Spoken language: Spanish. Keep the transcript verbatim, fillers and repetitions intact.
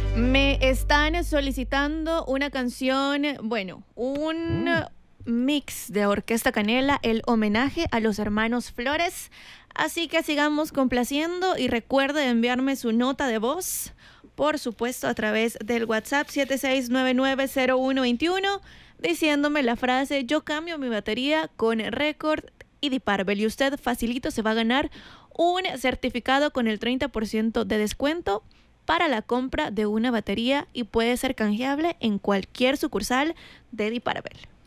Me están solicitando una canción, bueno, un mix de Orquesta Canela, el homenaje a los hermanos Flores. Así que sigamos complaciendo y recuerde enviarme su nota de voz, por supuesto, a través del WhatsApp siete seis nueve nueve cero uno dos uno, diciéndome la frase: yo cambio mi batería con Record y Deep Purple. Y usted facilito se va a ganar un certificado con el treinta por ciento de descuento para la compra de una batería y puede ser canjeable en cualquier sucursal de Deep Purple.